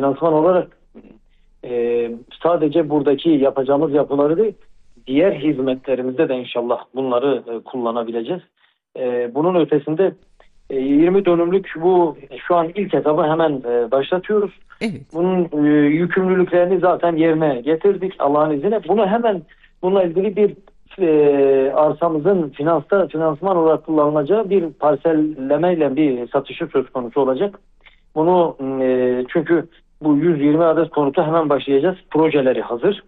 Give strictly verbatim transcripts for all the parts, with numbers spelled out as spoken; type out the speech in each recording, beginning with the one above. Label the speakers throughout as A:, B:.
A: finansman olarak e, sadece buradaki yapacağımız yapıları değil, diğer hizmetlerimizde de inşallah bunları e, kullanabileceğiz. E, bunun ötesinde e, yirmi dönümlük bu şu an ilk etabı hemen e, başlatıyoruz.
B: Evet.
A: Bunun e, yükümlülüklerini zaten yerine getirdik Allah'ın izniyle. Bunu hemen bununla ilgili bir e, arsamızın finansta finansman olarak kullanılacağı bir parsellemeyle bir satışı söz konusu olacak. Bunu e, çünkü bu yüz yirmi adet konuta hemen başlayacağız. Projeleri hazır.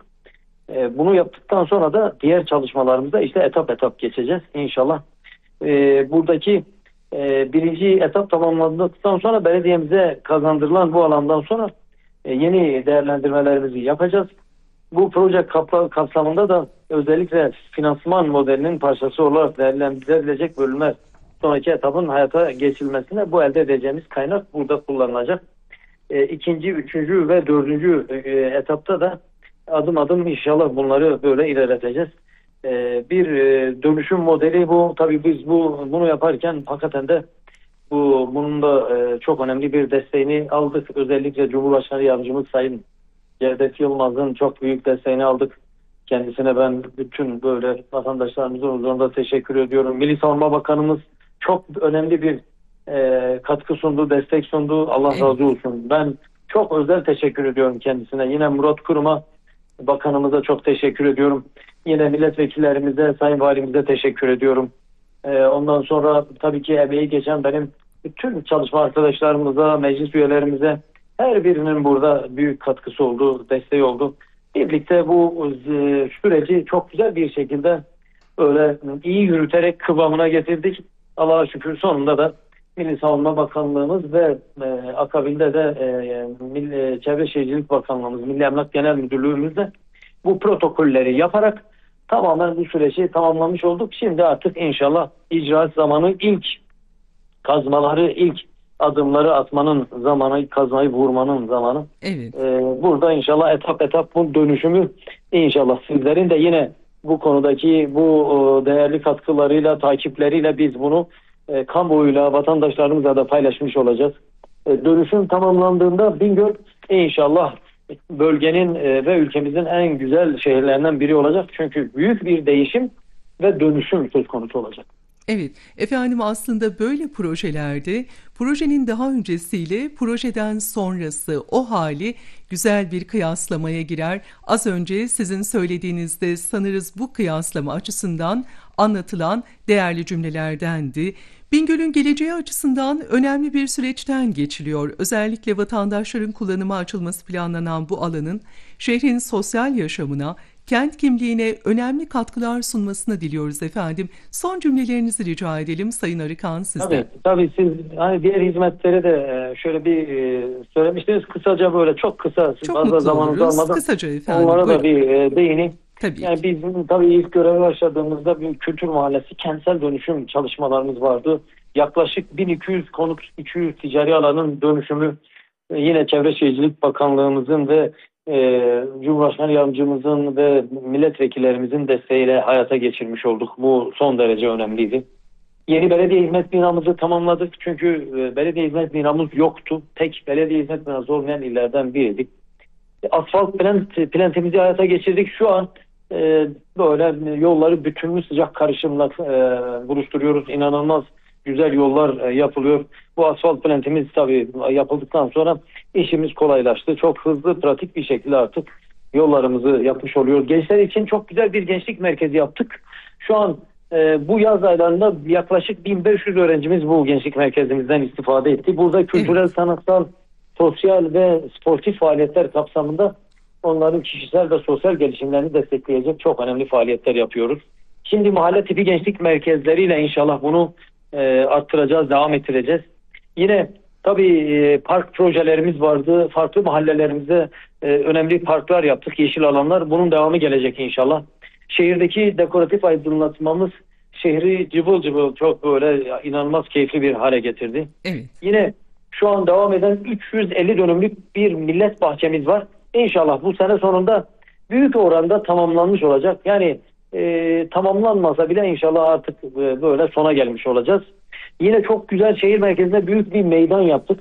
A: E, bunu yaptıktan sonra da diğer çalışmalarımızda işte etap etap geçeceğiz inşallah. E, buradaki e, birinci etap tamamlandıktan sonra belediyemize kazandırılan bu alandan sonra e, yeni değerlendirmelerimizi yapacağız. Bu proje kapla, kapsamında da özellikle finansman modelinin parçası olarak değerlendirilecek bölümler sonraki etapın hayata geçirilmesine bu elde edeceğimiz kaynak burada kullanılacak. E, ikinci, üçüncü ve dördüncü e, etapta da adım adım inşallah bunları böyle ilerleteceğiz. E, bir e, dönüşüm modeli bu. Tabii biz bu bunu yaparken hakikaten de bu bunun da e, çok önemli bir desteğini aldık. Özellikle Cumhurbaşkanı Yardımcımız Sayın Cevdet Yılmaz'ın çok büyük desteğini aldık. Kendisine ben bütün böyle vatandaşlarımızın huzurunda teşekkür ediyorum. Milli Savunma Bakanımız çok önemli bir e, katkı sundu, destek sundu. Allah
B: Evet.
A: razı olsun. Ben çok özel teşekkür ediyorum kendisine. Yine Murat Kurum'a, bakanımıza çok teşekkür ediyorum. Yine milletvekillerimize, sayın valimize teşekkür ediyorum. E, ondan sonra tabii ki emeği geçen benim bütün çalışma arkadaşlarımıza, meclis üyelerimize, her birinin burada büyük katkısı oldu, desteği oldu. Birlikte bu e, süreci çok güzel bir şekilde öyle iyi yürüterek kıvamına getirdik. Allah'a şükür sonunda da Milli Savunma Bakanlığımız ve e, akabinde de e, Milli Çevre Şehircilik Bakanlığımız, Milli Emlak Genel Müdürlüğümüz de bu protokolleri yaparak tamamen bu süreci tamamlamış olduk. Şimdi artık inşallah icraat zamanı, ilk kazmaları, ilk adımları atmanın zamanı, kazmayı vurmanın zamanı.
B: Evet.
A: Ee, burada inşallah etap etap bu dönüşümü inşallah sizlerin de yine bu konudaki bu e, değerli katkılarıyla, takipleriyle biz bunu e, kamuoyuyla, vatandaşlarımızla da paylaşmış olacağız. E, dönüşüm tamamlandığında Bingöl inşallah bölgenin e, ve ülkemizin en güzel şehirlerinden biri olacak. Çünkü büyük bir değişim ve dönüşüm söz konusu olacak.
B: Evet, efendim aslında böyle projelerde projenin daha öncesiyle projeden sonrası o hali güzel bir kıyaslamaya girer. Az önce sizin söylediğinizde sanırız bu kıyaslama açısından anlatılan değerli cümlelerdendi. Bingöl'ün geleceği açısından önemli bir süreçten geçiliyor. Özellikle vatandaşların kullanıma açılması planlanan bu alanın şehrin sosyal yaşamına, kent kimliğine önemli katkılar sunmasını diliyoruz efendim. Son cümlelerinizi rica edelim Sayın Arıkan sizden.
A: Tabii, tabii siz hani diğer hizmetleri de şöyle bir söylemiştiniz. Kısaca böyle çok kısa.
B: Çok
A: fazla
B: mutlu
A: zamanınızı
B: oluruz.
A: almadan
B: Kısaca efendim.
A: onlara
B: Buyurun.
A: da bir değineyim.
B: Tabii
A: Yani
B: ki.
A: bizim tabii ilk göreve başladığımızda bir kültür mahallesi kentsel dönüşüm çalışmalarımız vardı. Yaklaşık bin iki yüz konut, iki yüz ticari alanın dönüşümü yine Çevre Şehircilik Bakanlığımızın ve e, Cumhurbaşkanı Yardımcımızın ve milletvekillerimizin desteğiyle hayata geçirmiş olduk. Bu son derece önemliydi. Yeni belediye hizmet binamızı tamamladık. Çünkü e, belediye hizmet binamız yoktu. Tek belediye hizmet binası olmayan illerden biriydik. E, asfalt plant, plantimizi hayata geçirdik. Şu an e, böyle yolları bütünlü sıcak karışımla e, buluşturuyoruz. İnanılmaz güzel yollar e, yapılıyor. Bu asfalt plantimiz tabii yapıldıktan sonra işimiz kolaylaştı. Çok hızlı, pratik bir şekilde artık yollarımızı yapmış oluyoruz. Gençler için çok güzel bir gençlik merkezi yaptık. Şu an e, bu yaz aylarında yaklaşık bin beş yüz öğrencimiz bu gençlik merkezimizden istifade etti. Burada kültürel,
B: Evet.
A: sanatsal, sosyal ve sportif faaliyetler kapsamında onların kişisel ve sosyal gelişimlerini destekleyecek çok önemli faaliyetler yapıyoruz. Şimdi mahalle tipi gençlik merkezleriyle inşallah bunu e, arttıracağız, devam ettireceğiz. Yine tabii e, park projelerimiz vardı. Farklı mahallelerimize e, önemli parklar yaptık, yeşil alanlar. Bunun devamı gelecek inşallah. Şehirdeki dekoratif aydınlatmamız şehri cıvıl cıvıl çok böyle inanılmaz keyifli bir hale getirdi.
B: Evet.
A: Yine şu an devam eden üç yüz elli dönümlük bir millet bahçemiz var. İnşallah bu sene sonunda büyük oranda tamamlanmış olacak. Yani e, tamamlanmasa bile inşallah artık e, böyle sona gelmiş olacağız. Yine çok güzel şehir merkezinde büyük bir meydan yaptık.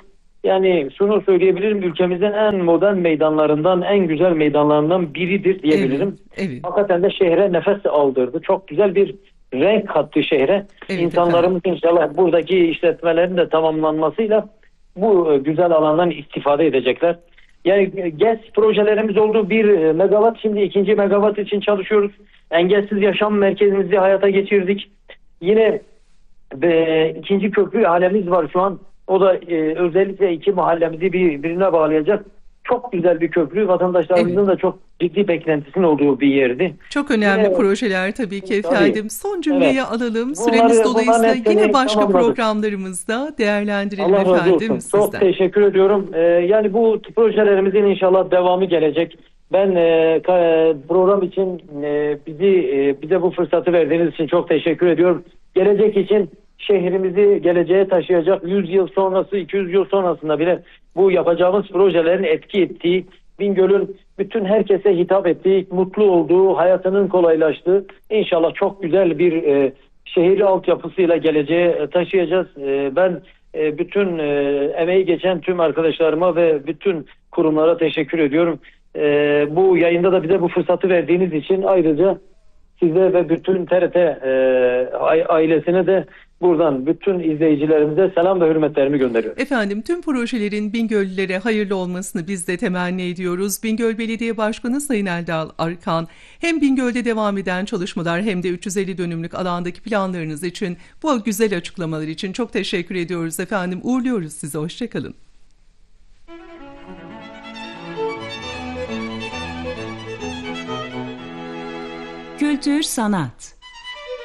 A: Yani şunu söyleyebilirim, ülkemizin en modern meydanlarından, en güzel meydanlarından biridir diyebilirim.
B: Evet, evet.
A: Hakikaten de şehre nefes aldırdı. Çok güzel bir renk kattı şehre.
B: Evet,
A: İnsanlarımız
B: efendim.
A: inşallah buradaki işletmelerin de tamamlanmasıyla bu güzel alandan istifade edecekler. Yani GES projelerimiz oldu. Bir megawatt, şimdi ikinci megawatt için çalışıyoruz. Engelsiz yaşam merkezimizi hayata geçirdik. Yine e, ikinci köprü halemiz var şu an. O da e, özellikle iki mahallemizi birbirine bağlayacak. Çok güzel bir köprü. Vatandaşlarımızın
B: Evet.
A: da çok ciddi beklentisinin olduğu bir yerdi.
B: Çok önemli
A: Yine,
B: projeler tabii ki
A: tabii.
B: efendim. Son cümleyi
A: Evet.
B: alalım.
A: Bunları,
B: Süremiz dolayısıyla
A: bunların hepsini
B: yine başka
A: tamamladık.
B: programlarımızda değerlendirelim
A: Allah razı
B: efendim
A: olsun.
B: sizden.
A: Çok teşekkür ediyorum. Ee, yani bu projelerimizin inşallah devamı gelecek. Ben e, ka- program için e, bizi e, bize bu fırsatı verdiğiniz için çok teşekkür ediyorum. Gelecek için şehrimizi geleceğe taşıyacak, yüz yıl sonrası, iki yüz yıl sonrasında bile bu yapacağımız projelerin etki ettiği, Bingöl'ün bütün herkese hitap ettiği, mutlu olduğu, hayatının kolaylaştığı, inşallah çok güzel bir e, şehir altyapısıyla geleceğe taşıyacağız. E, ben e, bütün e, emeği geçen tüm arkadaşlarıma ve bütün kurumlara teşekkür ediyorum. E, bu yayında da bize bu fırsatı verdiğiniz için ayrıca size ve bütün T R T e, ailesine de buradan bütün izleyicilerimize selam ve hürmetlerimi gönderiyorum.
B: Efendim tüm projelerin Bingöllülere hayırlı olmasını biz de temenni ediyoruz. Bingöl Belediye Başkanı Sayın Eldal Arkan hem Bingöl'de devam eden çalışmalar hem de üç yüz elli dönümlük alandaki planlarınız için bu güzel açıklamalar için çok teşekkür ediyoruz efendim. Uğurluyoruz sizi. Hoşçakalın.
C: Kültür, sanat.